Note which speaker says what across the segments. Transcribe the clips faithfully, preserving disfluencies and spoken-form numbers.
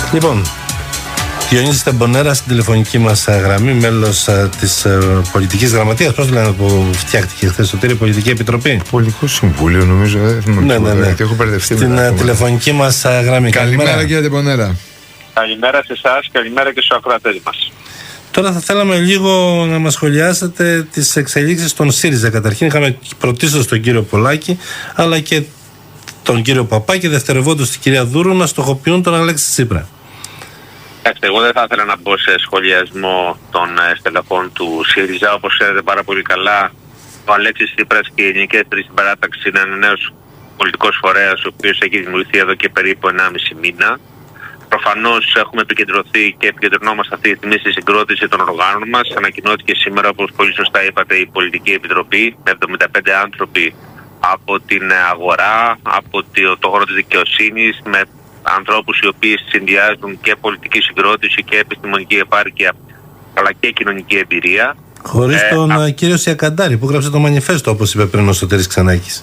Speaker 1: Λοιπόν, Διονύσης Τεμπονέρα στην τηλεφωνική μας γραμμή, μέλος της πολιτικής γραμματείας. Πώς λένε που φτιάχτηκε χθες το τήρη, Πολιτική Επιτροπή.
Speaker 2: Πολιτικό Συμβούλιο, νομίζω.
Speaker 1: Ναι, ναι, ναι.
Speaker 2: Έχω μπερδευτεί.
Speaker 1: Στην τηλεφωνική μας γραμμή.
Speaker 2: Καλημέρα, κύριε Τεμπονέρα.
Speaker 3: Καλημέρα σε εσάς, καλημέρα και στους ακροατές μας.
Speaker 1: Τώρα θα θέλαμε λίγο να μας σχολιάσετε τις εξελίξεις των ΣΥΡΙΖΑ. Καταρχήν είχαμε πρωτίστως τον κύριο Πολάκη, αλλά και τον κύριο Παπά και δευτερευόντως την κυρία Δούρου να στοχοποιούν τον Αλέξη Τσίπρα.
Speaker 3: Εγώ δεν θα ήθελα να μπω σε σχολιασμό των στελεχών του ΣΥΡΙΖΑ. Όπως ξέρετε πάρα πολύ καλά, ο Αλέξης Τσίπρας και η Ελληνική Αριστερή Συμπαράταξη είναι ένα νέος πολιτικός φορέας, ο οποίος έχει δημιουργηθεί εδώ και περίπου ενάμιση μήνα. Προφανώς έχουμε επικεντρωθεί και επικεντρωνόμαστε αυτή τη στιγμή στη συγκρότηση των οργάνων μας. Ανακοινώθηκε σήμερα, όπως πολύ σωστά είπατε, η Πολιτική Επιτροπή με εβδομήντα πέντε άνθρωποι από την αγορά, από το χώρο της δικαιοσύνης, με ανθρώπους οι οποίοι συνδυάζουν και πολιτική συγκρότηση και επιστημονική επάρκεια, αλλά και κοινωνική εμπειρία.
Speaker 1: Χωρίς ε, τον α... κύριο Σιακαντάρη που γράψε το μανιφέστο, όπως είπε πριν ο Σωτήρης Ξανάκης.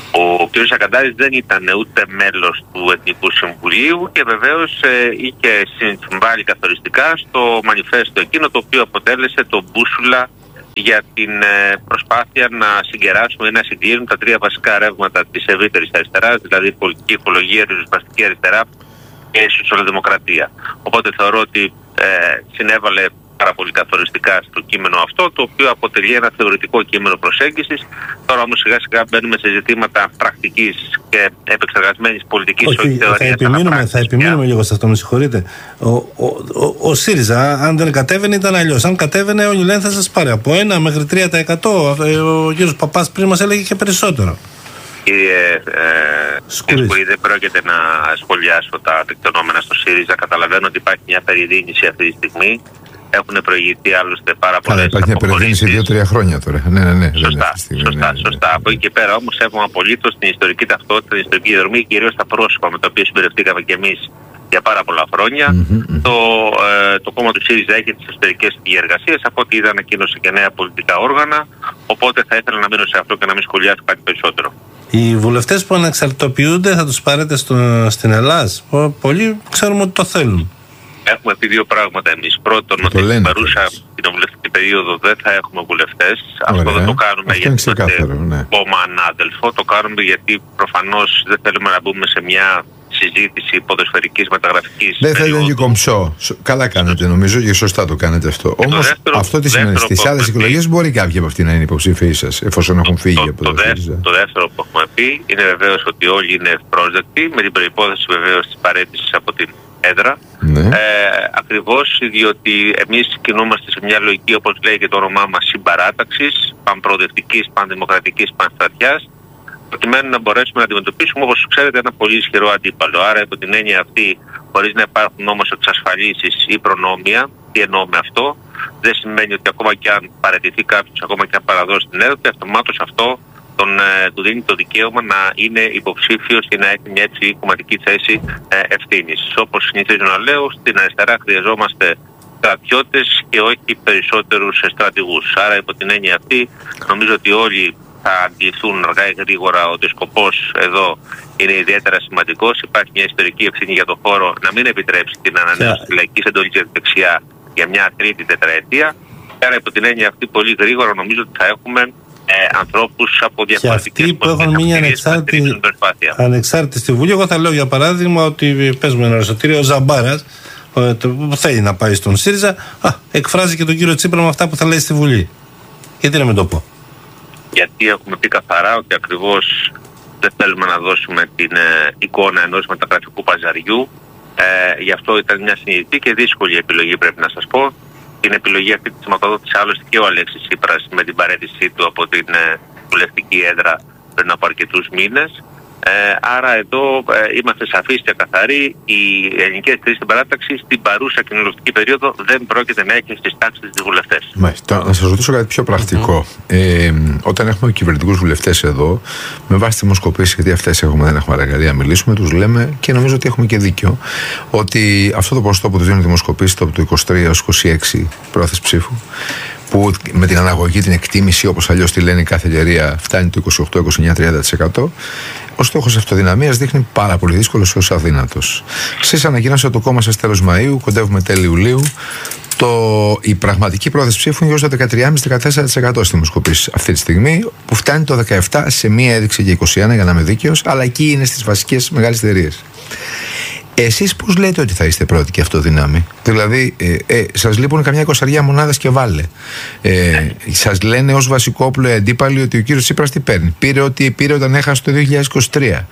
Speaker 3: Ο κ. Σιακαντάρης δεν ήταν ούτε μέλος του Εθνικού Συμβουλίου και βεβαίως ε, είχε συμβάλει καθοριστικά στο μανιφέστο εκείνο, το οποίο αποτέλεσε το μπούσουλα για την ε, προσπάθεια να συγκεράσουμε ή να συγκλίνουν τα τρία βασικά ρεύματα της ευρύτερης αριστεράς, δηλαδή πολιτική οικολογία, ριζοσπαστική αριστερά και σοσιαλδημοκρατία. Οπότε θεωρώ ότι ε, συνέβαλε πάρα πολύ καθοριστικά στο κείμενο αυτό, το οποίο αποτελεί ένα θεωρητικό κείμενο προσέγγισης. Τώρα όμως σιγά σιγά μπαίνουμε σε ζητήματα πρακτικής και επεξεργασμένης πολιτικής.
Speaker 1: Όχι, όχι θεωρίας, θα επιμείνουμε, θα επιμείνουμε λίγο σε αυτό, με συγχωρείτε. Ο, ο, ο, ο ΣΥΡΙΖΑ, αν δεν κατέβαινε, ήταν αλλιώς. Αν κατέβαινε, όλοι λένε θα σας πάρει από ένα μέχρι τρία τοις εκατό. Ο κ. Παπάς πριν μας έλεγε και περισσότερο.
Speaker 3: Κύριε ε, Σκουρή, δεν πρόκειται να σχολιάσω τα τεκτονόμενα στο ΣΥΡΙΖΑ. Καταλαβαίνω ότι υπάρχει μια περιδίνηση αυτή τη στιγμή. Έχουν προηγηθεί άλλωστε πάρα πολλές αποχωρήσεις.
Speaker 2: Υπάρχει μια περιδίνηση δύο-τρία χρόνια τώρα. Ναι, ναι, ναι.
Speaker 3: Σωστά,
Speaker 2: στιγμή,
Speaker 3: σωστά,
Speaker 2: ναι, ναι,
Speaker 3: σωστά.
Speaker 2: ναι.
Speaker 3: Από εκεί και πέρα όμως έχουμε απολύτως την ιστορική ταυτότητα, την ιστορική διαδρομή, κυρίως τα πρόσωπα με τα οποία συμπεριληφθήκαμε κι εμείς για πάρα πολλά χρόνια. Mm-hmm, mm-hmm. Το, ε, το κόμμα του ΣΥΡΙΖΑ έχει τις εσωτερικές διεργασίες, από ό,τι είδα ανακοίνωσε και νέα πολιτικά όργανα. Οπότε θα ήθελα να μείνω σε αυτό και να μην σχολιάσω κάτι περισσότερο.
Speaker 1: Οι βουλευτές που ανεξαρτητοποιούνται θα τους πάρετε στο, στην Ελλάδα. Πολλοί ξέρουμε ότι το θέλουν.
Speaker 3: Έχουμε πει δύο πράγματα εμείς. Πρώτον, ότι στην παρούσα κοινοβουλευτική περίοδο δεν θα έχουμε βουλευτές. Αυτό δεν το κάνουμε
Speaker 2: αυτό
Speaker 3: γιατί είμαστε
Speaker 2: ναι.
Speaker 3: κόμμα ανάδελφο. Το κάνουμε γιατί προφανώς δεν θέλουμε να μπούμε σε μια συζήτηση ποδοσφαιρικής μεταγραφικής.
Speaker 2: Δεν θα είναι και κομψό. Καλά κάνετε, νομίζω, και σωστά το κάνετε αυτό. Όμως αυτό τι σημαίνει? Στις άλλες εκλογές μπορεί κάποιοι από αυτοί να είναι υποψήφιοι σας, εφόσον έχουν φύγει
Speaker 3: το,
Speaker 2: από
Speaker 3: το,
Speaker 2: το
Speaker 3: δεύτερο, το δεύτερο που έχουμε πει είναι βεβαίως ότι όλοι είναι ευπρόσδεκτοι, με την προϋπόθεση βεβαίως της παραίτησης από την έδρα.
Speaker 2: Ναι.
Speaker 3: Ε, ακριβώς διότι εμείς κινούμαστε σε μια λογική, όπως λέει και το όνομά μας, συμπαράταξης, πανπροοδευτικής, πανδημοκρατικής, πανστρατιάς, προκειμένου να μπορέσουμε να αντιμετωπίσουμε, όπως ξέρετε, ένα πολύ ισχυρό αντίπαλο. Άρα, υπό την έννοια αυτή, χωρίς να υπάρχουν όμως εξασφαλίσεις ή προνόμια, τι εννοώ με αυτό, δεν σημαίνει ότι ακόμα και αν παραιτηθεί κάποιος, ακόμα και αν παραδώσει την έδρα, αυτομάτως αυτό τον, ε, του δίνει το δικαίωμα να είναι υποψήφιος ή να έχει μια έτσι κομματική θέση ε, ευθύνης. Όπως συνηθίζω να λέω, στην αριστερά χρειαζόμαστε στρατιώτες και όχι περισσότερους στρατηγούς. Άρα, υπό την έννοια αυτή, νομίζω ότι όλοι θα αντιληφθούν αργά ή γρήγορα ότι ο σκοπός εδώ είναι ιδιαίτερα σημαντικός. Υπάρχει μια ιστορική ευθύνη για τον χώρο να μην επιτρέψει την ανανέωση yeah. της λαϊκής εντολής δεξιά για μια τρίτη τετραετία. Άρα, υπό την έννοια αυτή, πολύ γρήγορα νομίζω ότι θα έχουμε ε, ανθρώπους από διαφορετικές πολιτικές που θα στηρίξουν την προσπάθεια.
Speaker 1: Ανεξάρτητη στη Βουλή, εγώ θα λέω για παράδειγμα ότι παίζουμε ένα Αριστοτήριο, ο Ζαμπάρας που θέλει να πάει στον ΣΥΡΙΖΑ, α, εκφράζει και τον κύριο Τσίπρα με αυτά που θα λέει στη Βουλή. Γιατί να μην το πω?
Speaker 3: Γιατί έχουμε πει καθαρά ότι ακριβώς δεν θέλουμε να δώσουμε την ε, εικόνα ενός μεταγραφικού παζαριού. Ε, γι' αυτό ήταν μια συνειδητή και δύσκολη επιλογή, πρέπει να σας πω. Την επιλογή αυτή τη σηματοδότησε άλλωστε και ο Αλέξης Τσίπρας με την παραίτησή του από την ε, βουλευτική έδρα πριν από αρκετούς μήνες. Ε, άρα εδώ ε, είμαστε σαφείς και καθαροί. Η Ελληνική Αριστερή Συμπαράταξη στην παρούσα κοινοβουλευτική περίοδο δεν πρόκειται να έχει στις τάξεις της βουλευτές.
Speaker 2: Μάλιστα. Να σας ρωτήσω κάτι πιο πρακτικό. Mm-hmm. Ε, όταν έχουμε κυβερνητικούς βουλευτές εδώ, με βάση τη δημοσκοπήσεις, γιατί αυτές έχουμε, δεν έχουμε εργαλεία να μιλήσουμε, τους λέμε και νομίζω ότι έχουμε και δίκιο, ότι αυτό το ποσοστό που τους δίνουν δημοσκοπήσεις, το από το είκοσι τρία έως είκοσι έξι πρόθεση ψήφου, που με την αναγωγή, την εκτίμηση, όπως αλλιώς τη λένε κάθε εταιρεία, φτάνει το είκοσι οκτώ, είκοσι εννιά, τριάντα τοις εκατό. Ο στόχος αυτοδυναμίας δείχνει πάρα πολύ δύσκολο έως αδύνατος. Εσείς ανακοινώσατε το κόμμα σας τέλος Μαΐου, κοντεύουμε τέλη Ιουλίου. Το, η πραγματική πρόθεση ψήφου είναι γύρω στο δεκατρία κόμμα πέντε με δεκατέσσερα τοις εκατό στη δημοσκοπήση αυτή τη στιγμή, που φτάνει το δεκαεπτά τοις εκατό, σε μία έδειξε και είκοσι ένα για να είμαι δίκαιος, αλλά εκεί είναι στις βασικές μεγάλες εταιρείες. Εσείς πώς λέτε ότι θα είστε πρώτοι και αυτοδύναμοι? Δηλαδή, ε, ε, σας λείπουν καμιά εικοσαριά μονάδες και βάλε. Ε, σας λένε ως βασικό όπλο οι αντίπαλοι ότι ο κύριος Τσίπρας τι παίρνει. Πήρε ό,τι πήρε όταν έχασε το δύο χιλιάδες είκοσι τρία.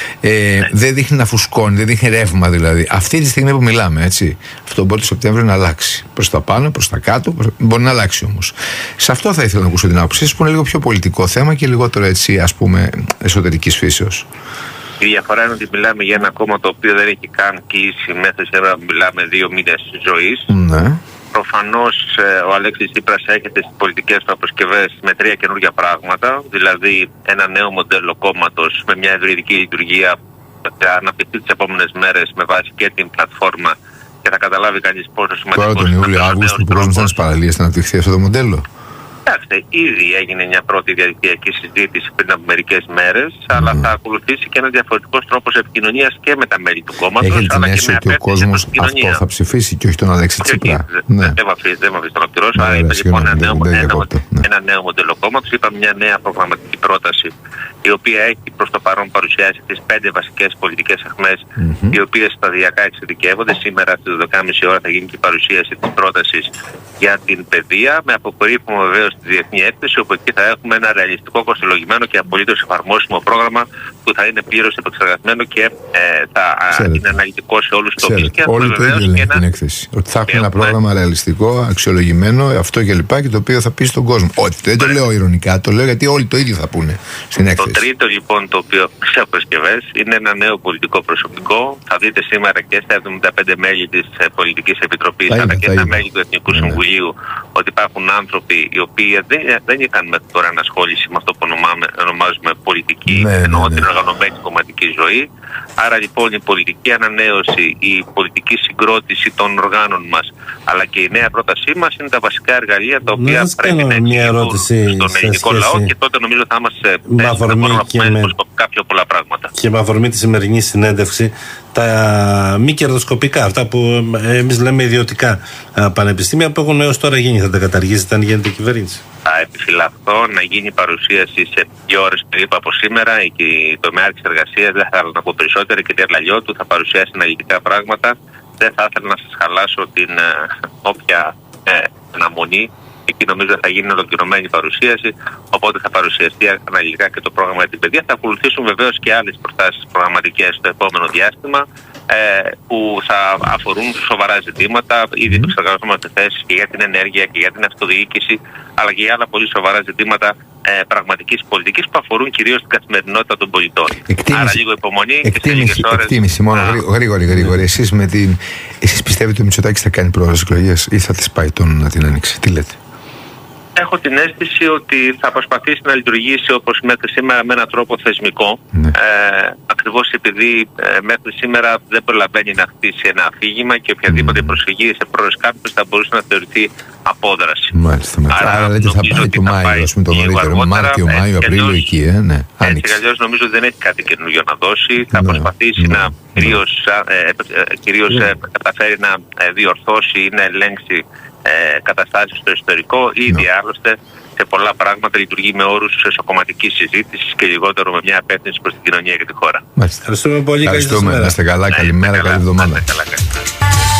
Speaker 2: Ε, δεν δείχνει να φουσκώνει, δεν δείχνει ρεύμα δηλαδή. Αυτή τη στιγμή που μιλάμε, έτσι, αυτό μπορεί το Σεπτέμβριο να αλλάξει. Προς τα πάνω, προς τα κάτω, προς... μπορεί να αλλάξει όμως. Σε αυτό θα ήθελα να ακούσω την άποψή σας, που είναι λίγο πιο πολιτικό θέμα και λιγότερο έτσι, ας πούμε, εσωτερικής φύσεως.
Speaker 3: Η διαφορά είναι ότι μιλάμε για ένα κόμμα το οποίο δεν έχει καν κλείσει μέχρι σήμερα, μιλάμε δύο μήνες ζωής.
Speaker 2: Ναι.
Speaker 3: Προφανώς ο Αλέξης Τσίπρας έρχεται στις πολιτικές του αποσκευές με τρία καινούργια πράγματα, δηλαδή ένα νέο μοντέλο κόμματος με μια ευρυδική λειτουργία θα αναπτυχθεί τις επόμενες μέρες με βάση και την πλατφόρμα και θα καταλάβει κανείς πόσο σημαντικό είναι.
Speaker 2: Τώρα τον Ιούλιο-Αύγουστο που κόσμος ήταν στις παραλίες θα αναπτυχθεί αυτό το μοντέλο.
Speaker 3: Κοιτάξτε, ήδη έγινε μια πρώτη διαδικτυακή συζήτηση πριν από μερικές μέρες, mm. αλλά θα ακολουθήσει και ένας διαφορετικός τρόπος επικοινωνίας και με τα μέλη του κόμματος.
Speaker 2: Έχετε την αίσθηση ότι ο κόσμος αυτό θα ψηφίσει και όχι τον Αλέξη Τσίπρα?
Speaker 3: Ναι. Δεν με αφήσει να ολοκληρώσω. Άρα είπα λοιπόν ένα νέο, ένα, ένα νέο μοντέλο κόμματος. Είπαμε μια νέα προγραμματική πρόταση, η οποία έχει προς το παρόν παρουσιάσει τις πέντε βασικές πολιτικές αιχμές, mm-hmm. οι οποίες σταδιακά εξειδικεύονται. Σήμερα στις δώδεκα και μισή ώρα θα γίνει και η παρουσίαση της πρότασης για την παιδεία, με αποκορύφωμα βεβαίως τη διεθνή έκθεση, όπου εκεί θα έχουμε ένα ρεαλιστικό, κοστολογημένο και απολύτως εφαρμόσιμο πρόγραμμα που θα είναι πλήρως επεξεργασμένο και ε, θα Ξέρετε. είναι αναλυτικό σε όλους τους τομείς.
Speaker 2: Όλοι το ίδιο λένε την έκθεση. Ότι θα έχουμε ένα πρόγραμμα ρεαλιστικό, αξιολογημένο, αυτό κλπ. Και το οποίο θα πει στον κόσμο. Ότι δεν το λέω ειρωνικά, το λέω γιατί όλοι το ίδιο θα πούνε στην έκθεση.
Speaker 3: Το τρίτο λοιπόν, το οποίο σε αποσκευές, είναι ένα νέο πολιτικό προσωπικό. Θα δείτε σήμερα και στα εβδομήντα πέντε μέλη της Πολιτικής Επιτροπής, αλλά και στα μέλη του Εθνικού ναι. Συμβουλίου, ότι υπάρχουν άνθρωποι οι οποίοι δεν, δεν είχαν μέχρι τώρα ανασχόληση με αυτό που ονομάμε, ονομάζουμε πολιτική, ναι, ενώ ναι, ναι. την οργανωμένη κομματική ζωή. Άρα λοιπόν η πολιτική ανανέωση, η πολιτική συγκρότηση των οργάνων μας, αλλά και η νέα πρότασή μας είναι τα βασικά εργαλεία τα οποία να πρέπει να εξηγηθούν στον ελληνικό λαό, και τότε νομίζω θα είμαστε
Speaker 1: με
Speaker 3: κάποια πολλά πράγματα.
Speaker 1: Και με αφορμή τη σημερινή συνέντευξη, τα μη κερδοσκοπικά, αυτά που εμείς λέμε ιδιωτικά πανεπιστήμια που έχουν έως τώρα γίνει, θα τα καταργήσετε αν γίνεται κυβέρνηση?
Speaker 3: Θα επιφυλαχθώ να γίνει παρουσίαση σε δύο ώρες περίπου από σήμερα. Η τομέα της εργασίας, δεν θα ήθελα να πω περισσότερα, και η κυρία Λαλιώτου θα παρουσιάσει αναλυτικά πράγματα. Δεν θα ήθελα να σας χαλάσω την ε, όποια ε, αναμονή. Εκεί νομίζω θα γίνει ολοκληρωμένη παρουσίαση, οπότε θα παρουσιαστεί αναλυτικά και το πρόγραμμα για την παιδεία. Θα ακολουθήσουν βεβαίως και άλλες προτάσεις προγραμματικές στο επόμενο διάστημα, ε, που θα αφορούν σοβαρά ζητήματα. Ήδη το εξεργαζόμαστε θέσεις και για την ενέργεια και για την αυτοδιοίκηση, αλλά και για άλλα πολύ σοβαρά ζητήματα ε, πραγματικής πολιτικής που αφορούν κυρίως την καθημερινότητα των πολιτών.
Speaker 2: Εκτίμηση,
Speaker 3: Άρα λίγο υπομονή
Speaker 2: εκτίμηση,
Speaker 3: και σε λίγες ώρες.
Speaker 2: Εκτίμηση, μόνο α, γρήγορη, γρήγορη. Εσείς, με την... Εσείς πιστεύετε ότι ο Μητσοτάκης θα κάνει πρόορες εκλογές ή θα τις πάει τον να την άνοιξει? Τι λέτε?
Speaker 3: Έχω την αίσθηση ότι θα προσπαθήσει να λειτουργήσει όπως μέχρι σήμερα με έναν τρόπο θεσμικό. Ναι. Ε, ακριβώς επειδή ε, μέχρι σήμερα δεν προλαβαίνει να χτίσει ένα αφήγημα και οποιαδήποτε mm. προσφυγή σε πρόορες κάποιες θα μπορούσε να θεωρηθεί απόδραση.
Speaker 2: Μάλιστα. Άρα, Άρα λέτε θα πάει το Μάιο, ας πούμε, το νωρίτερο. Μάρτιο, Μάιο, Απρίλιο, εκεί, ε, ναι.
Speaker 3: Έτσι κι αλλιώς νομίζω δεν έχει κάτι καινούργιο να δώσει. Θα ναι, προσπαθήσει ναι, να ναι. κυρίως, ε, ε, κυρίως ναι. ε, καταφέρει να ε, διορθώσει ή να ελέγξει Ε, καταστάσεις στο ιστορικό. Ήδη no. άλλωστε σε πολλά πράγματα λειτουργεί με όρους εσωκομματικής συζήτησης και λιγότερο με μια απεύθυνση προς την κοινωνία και τη χώρα.
Speaker 2: Μάλιστα. Ευχαριστούμε πολύ. Ευχαριστούμε. Να είστε καλά. Καλημέρα. Καλή εβδομάδα.